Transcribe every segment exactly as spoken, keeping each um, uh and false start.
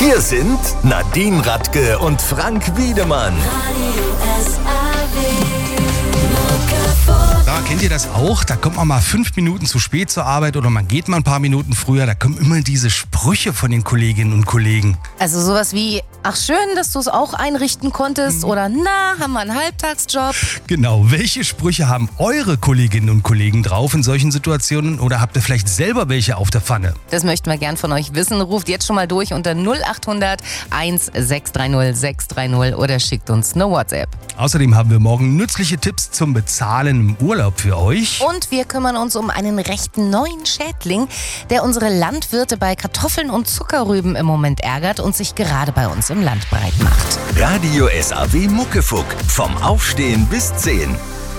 Hier sind Nadine Radke und Frank Wiedemann. Da kennt ihr das auch? Da kommt man mal fünf Minuten zu spät zur Arbeit oder man geht mal ein paar Minuten früher. Da kommen immer diese Sprüche von den Kolleginnen und Kollegen. Also sowas wie, ach schön, dass du es auch einrichten konntest, mhm. oder na, haben wir einen Halbtagsjob. Genau, welche Sprüche haben eure Kolleginnen und Kollegen drauf in solchen Situationen oder habt ihr vielleicht selber welche auf der Pfanne? Das möchten wir gern von euch wissen. Ruft jetzt schon mal durch unter null acht hundert eins sechs drei null sechs drei null oder schickt uns eine WhatsApp. Außerdem haben wir morgen nützliche Tipps zum Bezahlen im Urlaub für euch. Und wir kümmern uns um einen recht neuen Schädling, der unsere Landwirte bei Kartoffeln und Zuckerrüben im Moment ärgert und sich gerade bei uns im Land breit macht. Radio S A W Muckefuck. Vom Aufstehen bis zehn.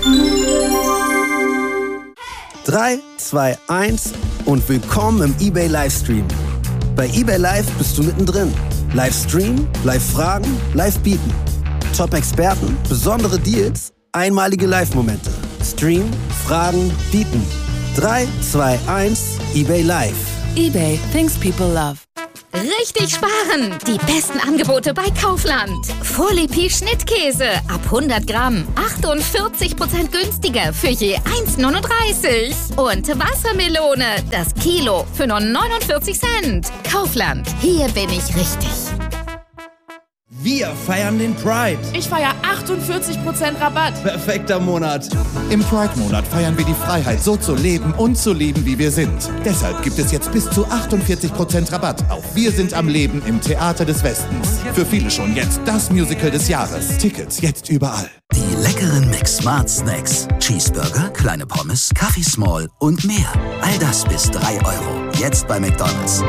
drei, zwei, eins und willkommen im eBay Livestream. Bei eBay Live bist du mittendrin. Livestream, Live-Fragen, Live-Bieten. Top-Experten, besondere Deals, einmalige Live-Momente. Stream, Fragen, Bieten. drei, zwei, eins, eBay Live. eBay, things people love. Richtig sparen! Die besten Angebote bei Kaufland. Folie Schnittkäse ab hundert Gramm. achtundvierzig Prozent günstiger für je eins Komma neununddreißig. Und Wassermelone, das Kilo für nur neunundvierzig Cent. Kaufland, hier bin ich richtig. Wir feiern den Pride. Ich feiere achtundvierzig Prozent Rabatt. Perfekter Monat. Im Pride-Monat feiern wir die Freiheit, so zu leben und zu lieben, wie wir sind. Deshalb gibt es jetzt bis zu achtundvierzig Prozent Rabatt auf Wir sind am Leben im Theater des Westens. Für viele schon jetzt das Musical des Jahres. Tickets jetzt überall. Die leckeren Mix-Smart Snacks. Cheeseburger, kleine Pommes, Kaffee Small und mehr. All das bis drei Euro. Jetzt bei McDonald's.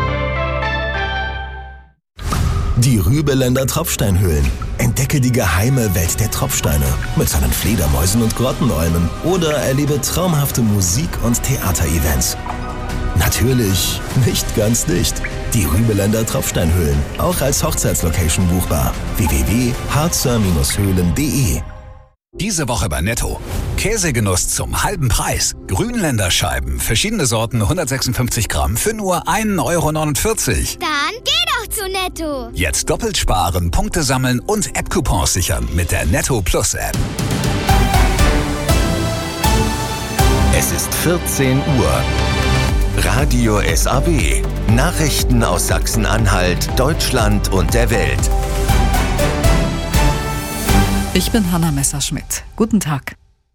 Die Rübeländer Tropfsteinhöhlen. Entdecke die geheime Welt der Tropfsteine mit seinen Fledermäusen und Grottenolmen oder erlebe traumhafte Musik- und Theaterevents. Natürlich nicht ganz dicht. Die Rübeländer Tropfsteinhöhlen, auch als Hochzeitslocation buchbar. w w w punkt harzer höhlen punkt de. Diese Woche bei Netto. Käsegenuss zum halben Preis. Grünländer Scheiben, verschiedene Sorten, hundertsechsundfünfzig Gramm für nur ein Euro neunundvierzig. Dann geh doch zu Netto. Jetzt doppelt sparen, Punkte sammeln und App-Coupons sichern mit der Netto Plus App. Es ist vierzehn Uhr. Radio S A W. Nachrichten aus Sachsen-Anhalt, Deutschland und der Welt. Ich bin Hanna Messerschmidt. Guten Tag.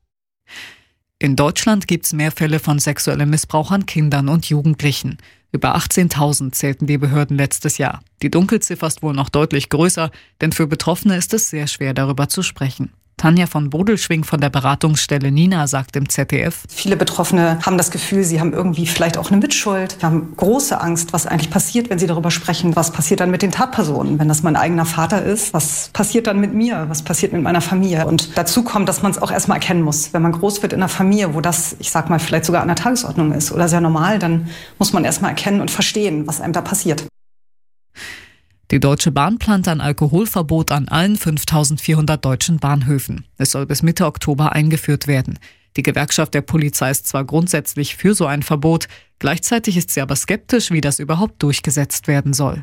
In Deutschland gibt es mehr Fälle von sexuellem Missbrauch an Kindern und Jugendlichen. Über achtzehntausend zählten die Behörden letztes Jahr. Die Dunkelziffer ist wohl noch deutlich größer, denn für Betroffene ist es sehr schwer, darüber zu sprechen. Tanja von Bodelschwing von der Beratungsstelle Nina sagt im Z D F: Viele Betroffene haben das Gefühl, sie haben irgendwie vielleicht auch eine Mitschuld. Wir haben große Angst, was eigentlich passiert, wenn sie darüber sprechen. Was passiert dann mit den Tatpersonen? Wenn das mein eigener Vater ist, was passiert dann mit mir? Was passiert mit meiner Familie? Und dazu kommt, dass man es auch erstmal erkennen muss. Wenn man groß wird in einer Familie, wo das, ich sag mal, vielleicht sogar an der Tagesordnung ist oder sehr normal, dann muss man erstmal erkennen und verstehen, was einem da passiert. Die Deutsche Bahn plant ein Alkoholverbot an allen fünftausendvierhundert deutschen Bahnhöfen. Es soll bis Mitte Oktober eingeführt werden. Die Gewerkschaft der Polizei ist zwar grundsätzlich für so ein Verbot, gleichzeitig ist sie aber skeptisch, wie das überhaupt durchgesetzt werden soll.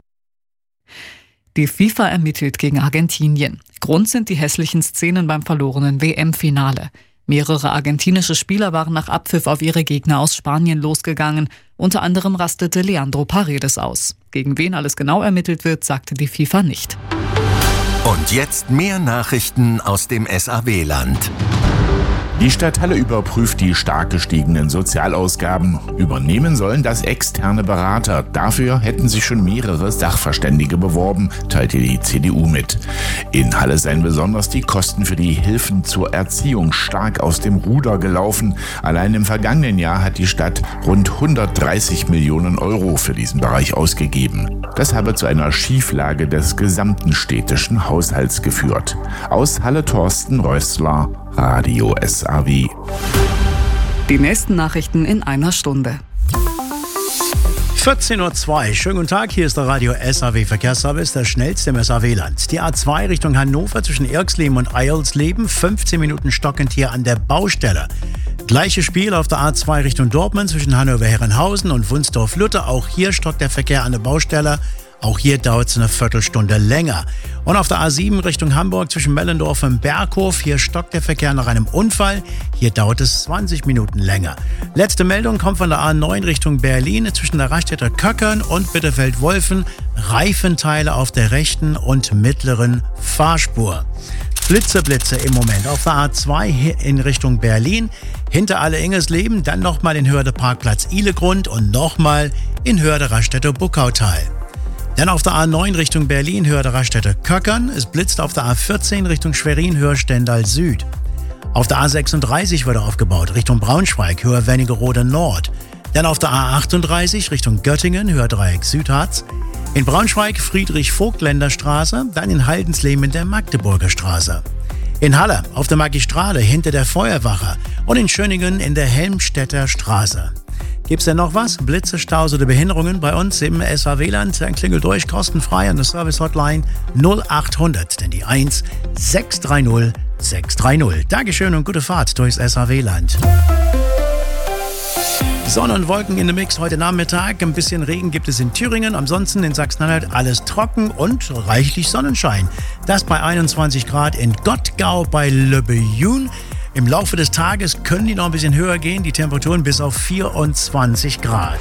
Die FIFA ermittelt gegen Argentinien. Grund sind die hässlichen Szenen beim verlorenen W M-Finale. Mehrere argentinische Spieler waren nach Abpfiff auf ihre Gegner aus Spanien losgegangen. Unter anderem rastete Leandro Paredes aus. Gegen wen alles genau ermittelt wird, sagte die FIFA nicht. Und jetzt mehr Nachrichten aus dem S A W-Land. Die Stadt Halle überprüft die stark gestiegenen Sozialausgaben. Übernehmen sollen das externe Berater. Dafür hätten sich schon mehrere Sachverständige beworben, teilte die C D U mit. In Halle seien besonders die Kosten für die Hilfen zur Erziehung stark aus dem Ruder gelaufen. Allein im vergangenen Jahr hat die Stadt rund hundertdreißig Millionen Euro für diesen Bereich ausgegeben. Das habe zu einer Schieflage des gesamten städtischen Haushalts geführt. Aus Halle Thorsten Rössler, Radio S A W. Die nächsten Nachrichten in einer Stunde. vierzehn Uhr zwei. Schönen guten Tag, hier ist der Radio S A W Verkehrsservice, der schnellste im S A W-Land. Die A zwei Richtung Hannover zwischen Irxleben und Eilsleben, fünfzehn Minuten stockend hier an der Baustelle. Gleiches Spiel auf der A zwei Richtung Dortmund zwischen Hannover-Herrenhausen und Wunsdorf-Lütte. Auch hier stockt der Verkehr an der Baustelle. Auch hier dauert es eine Viertelstunde länger. Und auf der A sieben Richtung Hamburg zwischen Mellendorf und Berghof, hier stockt der Verkehr nach einem Unfall. Hier dauert es zwanzig Minuten länger. Letzte Meldung kommt von der A neun Richtung Berlin zwischen der Raststätte Köckern und Bitterfeld-Wolfen. Reifenteile auf der rechten und mittleren Fahrspur. Blitze, Blitze im Moment auf der A zwei in Richtung Berlin. Hinter Alle-Ingesleben, dann nochmal in Höhe der Parkplatz Ihlegrund und nochmal in Höhe der Raststätte Buckautal. Dann auf der A neun Richtung Berlin, Höhe der Raststätte Köckern. Es blitzt auf der A vierzehn Richtung Schwerin, Höhe Stendal Süd. Auf der A sechsunddreißig wurde aufgebaut, Richtung Braunschweig, Höhe Wernigerode Nord. Dann auf der A achtunddreißig Richtung Göttingen, Höhe Dreieck Südharz. In Braunschweig Friedrich-Vogtländer Straße, dann in Haldensleben in der Magdeburger Straße. In Halle auf der Magistrale hinter der Feuerwache und in Schöningen in der Helmstedter Straße. Gibt's denn noch was? Blitze, Staus oder Behinderungen bei uns im S H W-Land? Dann klingelt durch, kostenfrei an der Service-Hotline null achthundert, denn die eins sechs drei null sechs drei null. Dankeschön und gute Fahrt durchs S H W-Land. Sonne und Wolken in dem Mix heute Nachmittag. Ein bisschen Regen gibt es in Thüringen. Ansonsten in Sachsen-Anhalt alles trocken und reichlich Sonnenschein. Das bei einundzwanzig Grad in Gottgau bei Le Beyun. Im Laufe des Tages können die noch ein bisschen höher gehen. Die Temperaturen bis auf vierundzwanzig Grad.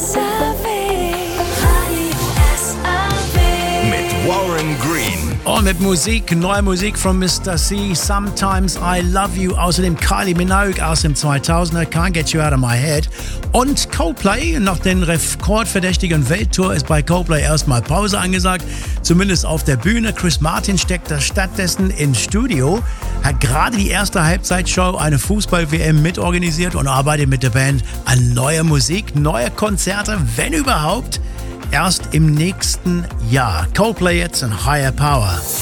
Mit Warren Green. Und mit Musik, neue Musik von Mister C, Sometimes I Love You. Außerdem Kylie Minogue aus dem zweitausender, Can't Get You Out of My Head. Und Coldplay, nach den rekordverdächtigen Welttour ist bei Coldplay erstmal Pause angesagt. Zumindest auf der Bühne. Chris Martin steckt da stattdessen ins Studio. Hat gerade die erste Halbzeitshow, eine Fußball-W M mitorganisiert und arbeitet mit der Band an neuer Musik, neue Konzerte, wenn überhaupt. Erst im nächsten Jahr. Coldplay jetzt in Higher Power.